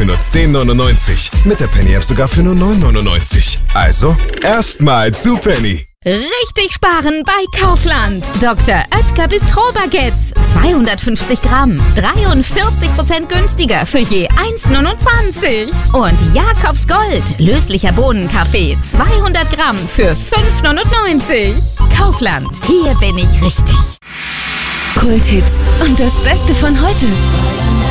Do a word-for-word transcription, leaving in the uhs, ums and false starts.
für nur zehn neunundneunzig. Mit der Penny-App sogar für nur neun neunundneunzig. Also, erstmal zu Penny. Richtig sparen bei Kaufland. Doktor Oetker Bistro-Baguettes. zweihundertfünfzig Gramm. dreiundvierzig Prozent günstiger für je eins neunundzwanzig. Und Jakobs Gold. Löslicher Bohnenkaffee. zweihundert Gramm für fünf neunundneunzig. Kaufland. Hier bin ich richtig. Kulthits und das Beste von heute.